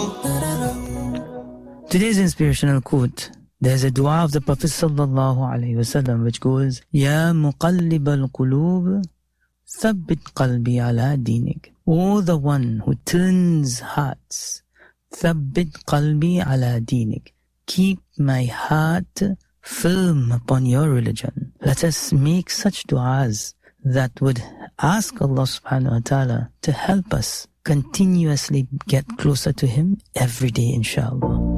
Today's inspirational quote. There's a dua of the Prophet sallallahu alaihi wasallam which goes, Ya muqallib al-qulub, thabbit qalbi ala dinik. O the one who turns hearts, thabbit qalbi ala dinik. Keep my heart firm upon your religion. Let us make such du'as that would ask Allah subhanahu wa ta'ala to help us continuously get closer to Him every day, inshallah.